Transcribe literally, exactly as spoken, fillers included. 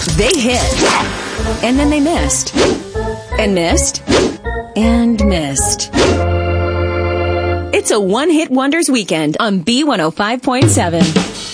They hit. And then they missed. And missed. And missed. It's a one-hit wonders weekend on B one oh five point seven.